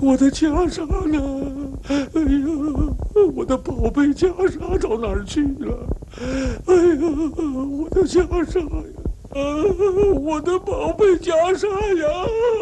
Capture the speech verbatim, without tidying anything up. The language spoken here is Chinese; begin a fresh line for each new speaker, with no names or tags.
我的袈裟呢？哎呀，我的宝贝袈裟到哪儿去了？哎呀，我的袈裟呀！啊，我的宝贝袈裟呀！